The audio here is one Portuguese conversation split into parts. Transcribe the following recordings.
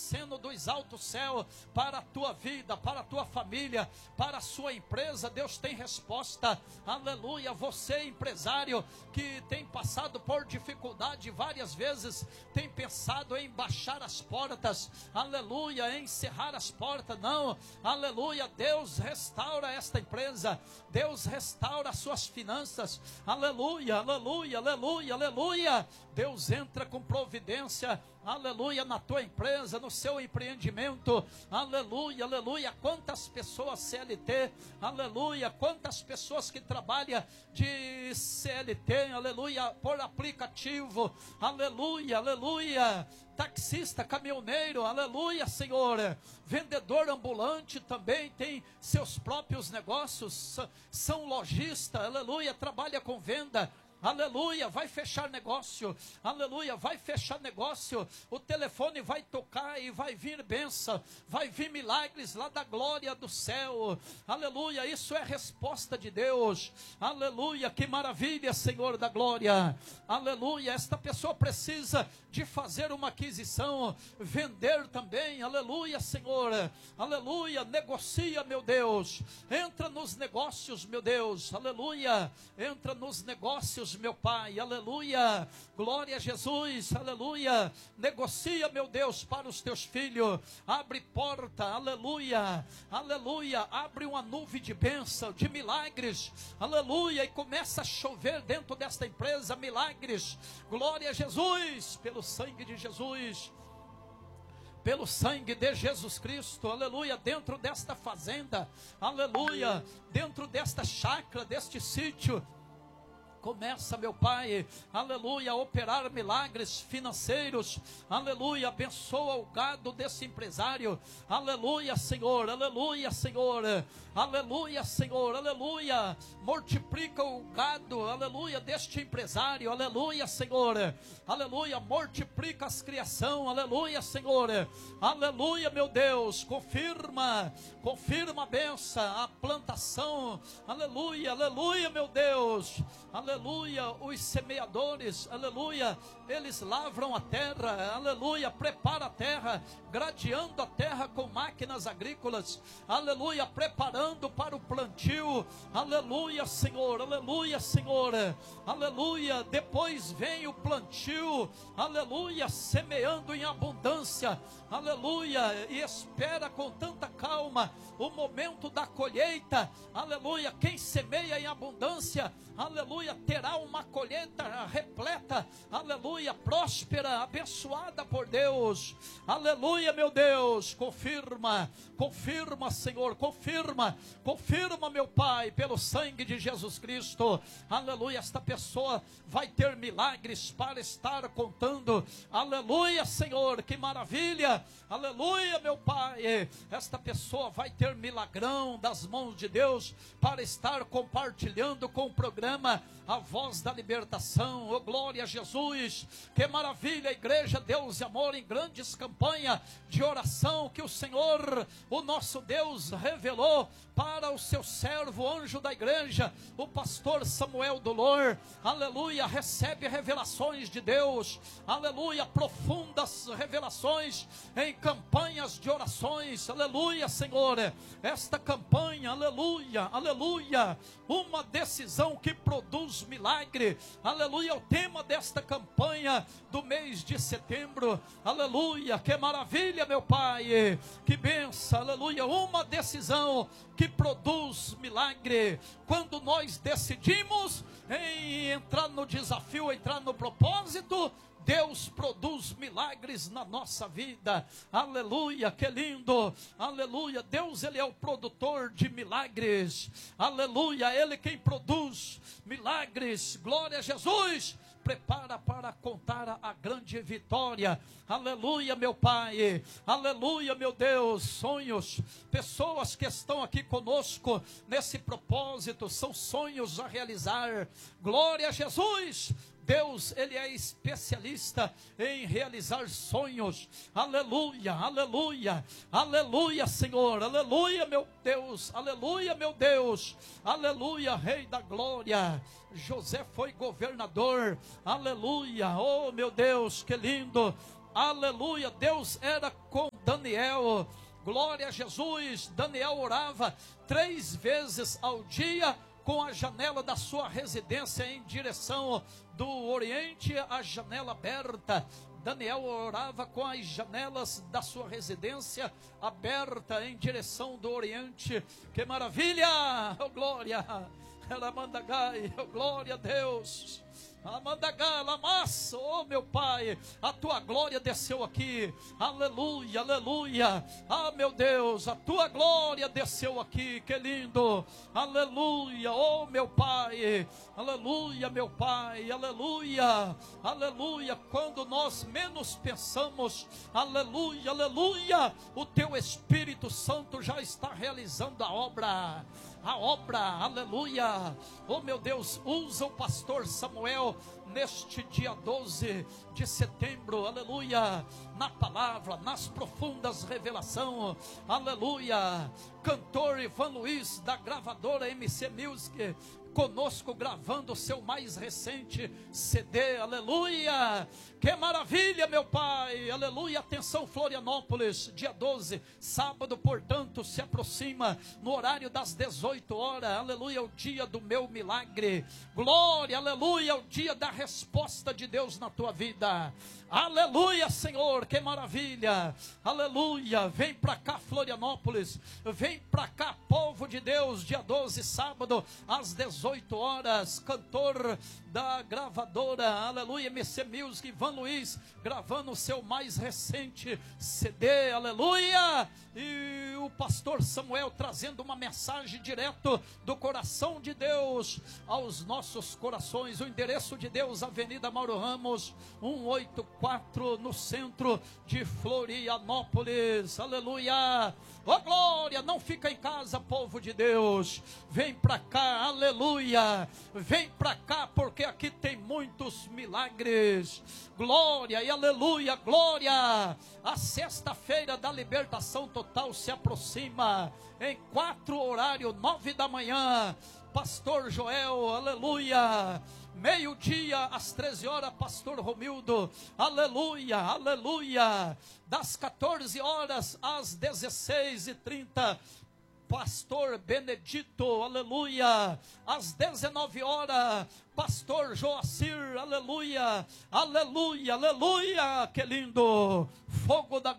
descendo dos altos céus para a tua vida, para a tua família, para a sua empresa. Deus tem resposta, aleluia. Você, empresário, que tem passado por dificuldade várias vezes, tem pensado em baixar as portas, aleluia, em encerrar as portas, não, aleluia. Deus restaura esta empresa, Deus restaura as suas finanças, aleluia, aleluia, aleluia, aleluia. Deus entra com providência, aleluia, na tua empresa, no seu empreendimento, aleluia, aleluia. Quantas pessoas CLT, aleluia, quantas pessoas que trabalham de CLT, aleluia, por aplicativo, aleluia, aleluia, taxista, caminhoneiro, aleluia, Senhor, vendedor ambulante também tem seus próprios negócios, são lojistas, aleluia, trabalha com venda, aleluia, vai fechar negócio, aleluia, vai fechar negócio, o telefone vai tocar e vai vir bênção, vai vir milagres lá da glória do céu, aleluia. Isso é resposta de Deus, aleluia. Que maravilha, Senhor da glória, aleluia. Esta pessoa precisa de fazer uma aquisição, vender também, aleluia, Senhor, aleluia. Negocia, meu Deus, entra nos negócios, meu Deus, aleluia, entra nos negócios, meu Pai, aleluia, glória a Jesus, aleluia. Negocia, meu Deus, para os teus filhos, abre porta, aleluia, aleluia, abre uma nuvem de bênção, de milagres, aleluia, e começa a chover dentro desta empresa, milagres, glória a Jesus, pelo sangue de Jesus, pelo sangue de Jesus Cristo, aleluia, dentro desta fazenda, aleluia, dentro desta chácara, deste sítio, começa, meu Pai, aleluia, a operar milagres financeiros, aleluia. Abençoa o gado desse empresário, aleluia, Senhor, aleluia, Senhor, aleluia, Senhor, aleluia. Multiplica o gado, aleluia, deste empresário, aleluia, Senhor, aleluia. Multiplica as criação, aleluia, Senhor, aleluia, meu Deus. Confirma a benção, a plantação, aleluia, aleluia, meu Deus, aleluia. Os semeadores, aleluia, eles lavram a terra, aleluia, prepara a terra, gradeando a terra com máquinas agrícolas, aleluia, preparando para o plantio, aleluia, Senhor, aleluia, Senhor, aleluia. Depois vem o plantio, aleluia, semeando em abundância, aleluia, e espera com tanta calma o momento da colheita, aleluia. Quem semeia em abundância, aleluia, terá uma colheita repleta, aleluia, próspera, abençoada por Deus, aleluia, meu Deus. Confirma, Senhor, confirma, meu Pai, pelo sangue de Jesus Cristo, aleluia. Esta pessoa vai ter milagres para estar contando, aleluia, Senhor, que maravilha, aleluia, meu Pai. Esta pessoa vai ter milagrão das mãos de Deus para estar compartilhando com o programa A Voz da Libertação. Oh, glória a Jesus, que maravilha, igreja Deus e Amor, em grandes campanhas de oração que o Senhor, o nosso Deus, revelou para o seu servo, anjo da igreja, o pastor Samuel Dolor, aleluia. Recebe revelações de Deus, aleluia, profundas revelações em campanhas de orações, aleluia, Senhor. Esta campanha, aleluia, aleluia, uma decisão que produz milagre, aleluia, o tema desta campanha do mês de setembro, aleluia. Que maravilha, meu Pai, que benção, aleluia. Uma decisão que produz milagre. Quando nós decidimos em entrar no desafio, entrar no propósito, Deus produz milagres na nossa vida, aleluia. Que lindo, aleluia. Deus, Ele é o produtor de milagres, aleluia. Ele quem produz milagres, glória a Jesus. Prepara para contar a grande vitória, aleluia, meu Pai, aleluia, meu Deus. Sonhos, pessoas que estão aqui conosco nesse propósito, são sonhos a realizar, glória a Jesus. Deus, Ele é especialista em realizar sonhos, aleluia, aleluia, aleluia, Senhor, aleluia, meu Deus, aleluia, meu Deus, aleluia, Rei da glória. José foi governador, aleluia, oh meu Deus, que lindo, aleluia. Deus era com Daniel. Glória a Jesus. Daniel orava 3 vezes ao dia, com a janela da sua residência em direção do Oriente, a janela aberta. Daniel orava com as janelas da sua residência aberta em direção do Oriente. Que maravilha! Oh, glória! Ela manda gai, oh, glória a Deus! Amandagalamas, oh meu Pai, a tua glória desceu aqui, aleluia, aleluia, ah meu Deus, a tua glória desceu aqui, que lindo, aleluia, oh meu Pai, aleluia, meu Pai, aleluia, aleluia, quando nós menos pensamos, aleluia, aleluia, o teu Espírito Santo já está realizando a obra, aleluia, oh meu Deus, usa o pastor Samuel neste dia 12 de setembro, aleluia, na palavra, nas profundas revelações, aleluia, cantor Ivan Luiz, da gravadora MC Music, conosco gravando o seu mais recente CD, aleluia, que maravilha meu Pai, aleluia, atenção Florianópolis, dia 12, sábado, portanto, se aproxima, no horário das 18 horas, aleluia, o dia do meu milagre, glória, aleluia, o dia da resposta de Deus na tua vida, aleluia Senhor, que maravilha, aleluia, vem pra cá Florianópolis, vem pra cá povo de Deus, dia 12, sábado, às 18 horas, cantor da gravadora, aleluia, MC Music, Ivan Luiz, gravando o seu mais recente CD, aleluia, e o pastor Samuel trazendo uma mensagem direto do coração de Deus aos nossos corações. O endereço de Deus, Avenida Mauro Ramos, 184, no centro de Florianópolis, aleluia, ó glória, não fica em casa povo de Deus, vem pra cá, aleluia, vem pra cá, porque aqui tem muitos milagres, glória e aleluia, glória, a sexta-feira da libertação total se aproxima, em 4 horário, 9 da manhã, pastor Joel, aleluia, meio-dia às 13 horas, pastor Romildo, aleluia, aleluia, das 14 horas às 16h30, pastor Benedito, aleluia, às 19 horas, pastor Joacir, aleluia, aleluia, aleluia, que lindo, fogo da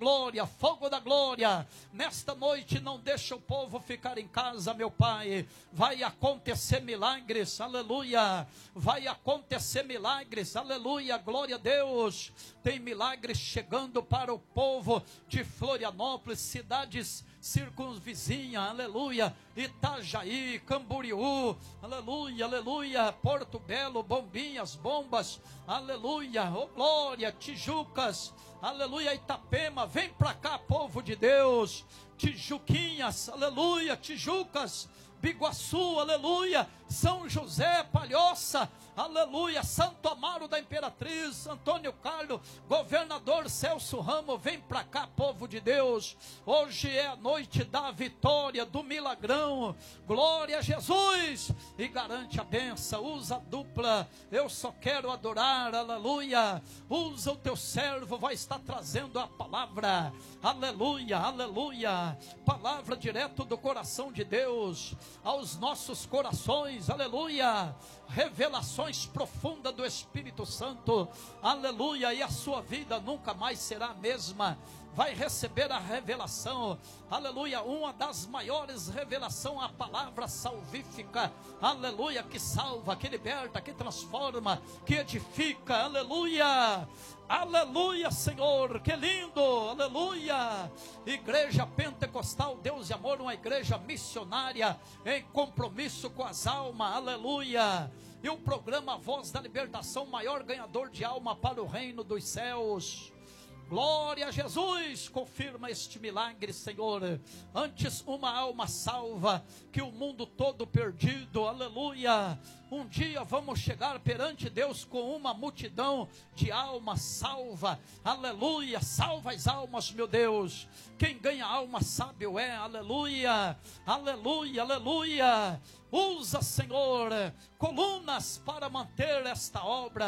glória, nesta noite não deixa o povo ficar em casa, meu Pai, vai acontecer milagres, aleluia, vai acontecer milagres, aleluia, glória a Deus, tem milagres chegando para o povo de Florianópolis, cidades circunvizinha, aleluia, Itajaí, Camboriú, aleluia, aleluia, Porto Belo, Bombinhas, Bombas, aleluia, oh glória, Tijucas, aleluia, Itapema, vem pra cá povo de Deus, Tijuquinhas, aleluia, Tijucas, Biguaçu, aleluia, São José, Palhoça, aleluia, Santo Amaro da Imperatriz, Antônio Carlos, governador Celso Ramos, vem pra cá povo de Deus, hoje é a noite da vitória, do milagrão, glória a Jesus, e garante a benção, usa a dupla, eu só quero adorar, aleluia, usa o teu servo, vai estar trazendo a palavra, aleluia, aleluia, palavra direto do coração de Deus, aos nossos corações, aleluia, revelações profundas do Espírito Santo, aleluia, e a sua vida nunca mais será a mesma, vai receber a revelação, aleluia, uma das maiores revelações, a palavra salvífica, aleluia, que salva, que liberta, que transforma, que edifica, aleluia, aleluia Senhor, que lindo, aleluia, igreja pentecostal, Deus e amor, uma igreja missionária, em compromisso com as almas, aleluia, e o programa Voz da Libertação, maior ganhador de alma para o reino dos céus, glória a Jesus, confirma este milagre, Senhor, antes uma alma salva, que o mundo todo perdido, aleluia, um dia vamos chegar perante Deus com uma multidão de alma salva, aleluia, salva as almas, meu Deus, quem ganha alma sábio é, aleluia, aleluia, aleluia, usa Senhor, colunas para manter esta obra,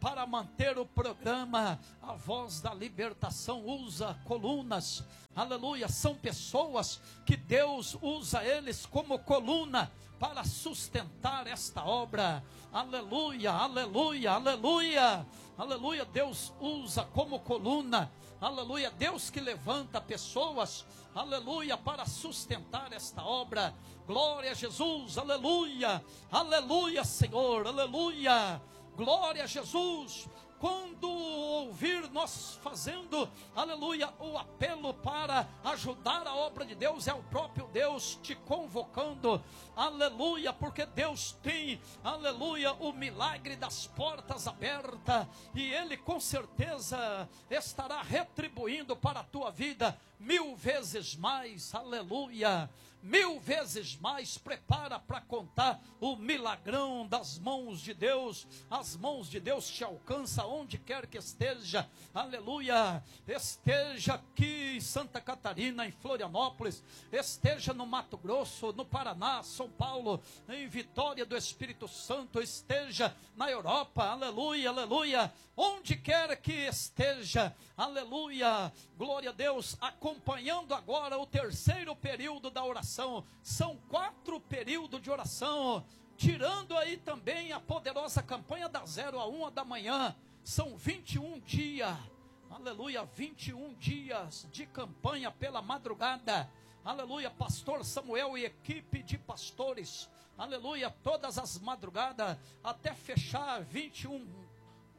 para manter o programa A Voz da Libertação, usa colunas, aleluia, são pessoas que Deus usa eles como coluna para sustentar esta obra, aleluia, aleluia, aleluia, aleluia, Deus usa como coluna, aleluia, Deus que levanta pessoas, aleluia, para sustentar esta obra, glória a Jesus, aleluia, aleluia, Senhor, aleluia, glória a Jesus. Quando ouvir nós fazendo, aleluia, o apelo para ajudar a obra de Deus, é o próprio Deus te convocando, aleluia, porque Deus tem, aleluia, o milagre das portas abertas, e Ele com certeza estará retribuindo para a tua vida 1000 vezes mais, aleluia, 1000 vezes mais. Prepara para contar o milagrão das mãos de Deus. As mãos de Deus te alcançam onde quer que esteja, aleluia, esteja aqui em Santa Catarina, em Florianópolis, esteja no Mato Grosso, no Paraná, São Paulo, em Vitória do Espírito Santo, esteja na Europa, aleluia, aleluia, onde quer que esteja, aleluia, glória a Deus, acompanhando agora o terceiro período da oração. São 4 períodos de oração, tirando aí também a poderosa campanha da 0 a 1 da manhã, são 21 dias, aleluia, 21 dias de campanha pela madrugada, aleluia, pastor Samuel e equipe de pastores, aleluia, todas as madrugadas, até fechar 21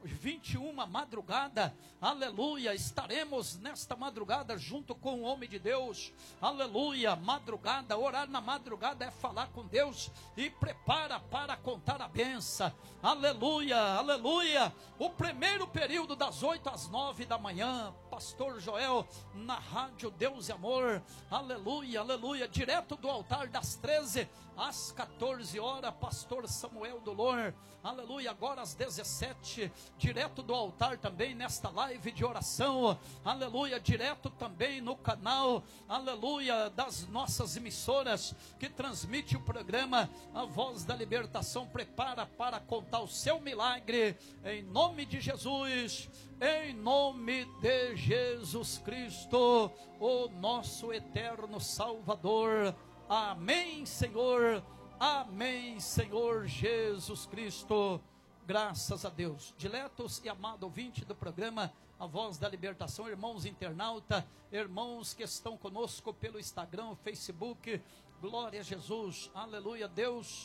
madrugada, aleluia, estaremos nesta madrugada junto com o homem de Deus, aleluia, madrugada, orar na madrugada é falar com Deus, e prepara para contar a benção, aleluia, aleluia, o primeiro período das 8 às 9 da manhã, pastor Joel, na rádio Deus e Amor, aleluia, aleluia, direto do altar das 13 às 14 horas, pastor Samuel Dolor, aleluia, agora às 17, direto do altar também nesta live de oração, aleluia, direto também no canal, aleluia, das nossas emissoras, que transmite o programa A Voz da Libertação. Prepara para contar o seu milagre, em nome de Jesus, em nome de Jesus Cristo, o nosso eterno Salvador. Amém, Senhor. Amém, Senhor Jesus Cristo. Graças a Deus. Diletos e amado ouvinte do programa A Voz da Libertação, irmãos internauta, irmãos que estão conosco pelo Instagram, Facebook, glória a Jesus, aleluia. Deus,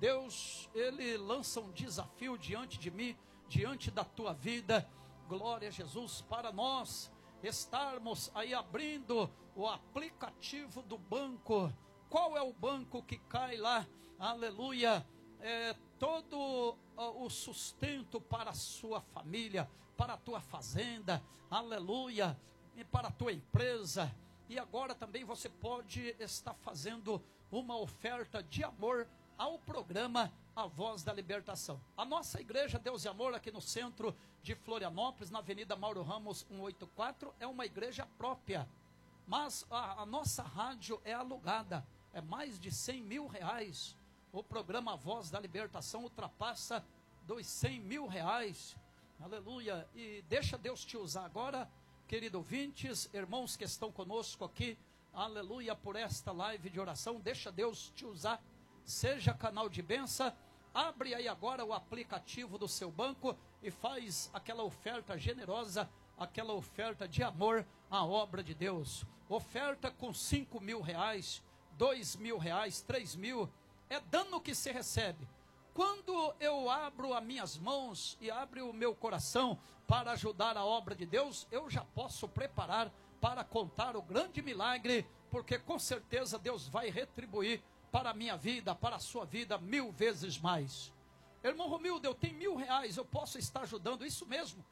Ele lança um desafio diante de mim, diante da tua vida, glória a Jesus, para nós estarmos aí abrindo o aplicativo do banco. Qual é o banco que cai lá, aleluia, todo o sustento para a sua família, para a tua fazenda, aleluia, e para a tua empresa. E agora também você pode estar fazendo uma oferta de amor ao programa A Voz da Libertação. A nossa igreja Deus e Amor, aqui no centro de Florianópolis, na Avenida Mauro Ramos 184, é uma igreja própria, mas a nossa rádio é alugada, é mais de 100 mil reais. O programa A Voz da Libertação ultrapassa dos 100 mil reais, aleluia. E deixa Deus te usar agora, querido ouvintes, irmãos que estão conosco aqui, aleluia, por esta live de oração. Deixa Deus te usar, seja canal de bênção. Abre aí agora o aplicativo do seu banco e faz aquela oferta generosa, aquela oferta de amor à obra de Deus. Oferta com 5 mil reais, 2 mil reais, 3 mil, é dando que se recebe. Quando eu abro as minhas mãos e abro o meu coração para ajudar a obra de Deus, eu já posso preparar para contar o grande milagre, porque com certeza Deus vai retribuir para a minha vida, para a sua vida, 1000 vezes mais. Irmão Romildo, eu tenho 1000 reais, eu posso estar ajudando, isso mesmo,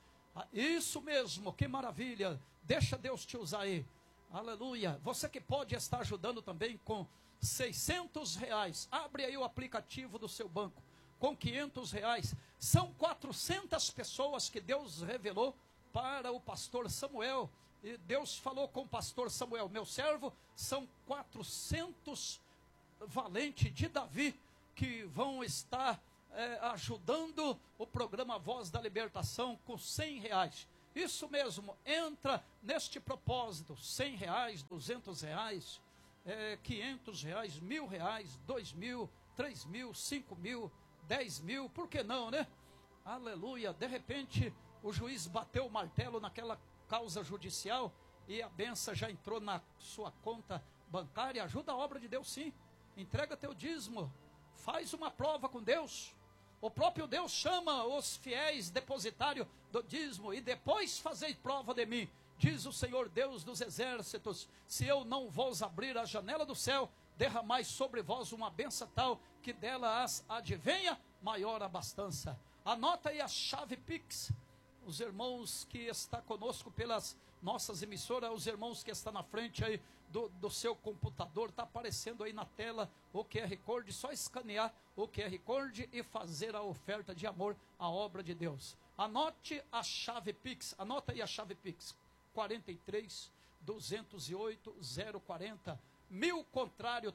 que maravilha, deixa Deus te usar aí. Aleluia, você que pode estar ajudando também com 600 reais, abre aí o aplicativo do seu banco, com 500 reais, são 400 pessoas que Deus revelou para o pastor Samuel, e Deus falou com o pastor Samuel, meu servo, são 400 valentes de Davi, que vão estar ajudando o programa Voz da Libertação com R$100. Isso mesmo, entra neste propósito, R$100, R$200, R$500, R$1.000, R$2.000, R$3.000, R$5.000, R$10.000, por que não, né? Aleluia, de repente o juiz bateu o martelo naquela causa judicial e a benção já entrou na sua conta bancária. Ajuda a obra de Deus, sim. Entrega teu dízimo, faz uma prova com Deus. O próprio Deus chama os fiéis depositários do dízimo e depois fazei prova de mim, diz o Senhor Deus dos exércitos, se eu não vos abrir a janela do céu, derramai sobre vós uma benção tal, que dela as advenha maior abastança. Anota aí a chave Pix, os irmãos que estão conosco pelas nossas emissoras, os irmãos que estão na frente aí do seu computador, está aparecendo aí na tela o QR Code, só escanear o QR Code e fazer a oferta de amor à obra de Deus. Anote a chave Pix, anota aí a chave Pix, 43 208 040, 1000 contrário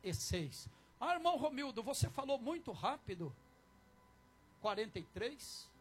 36. Irmão Romildo, você falou muito rápido. 43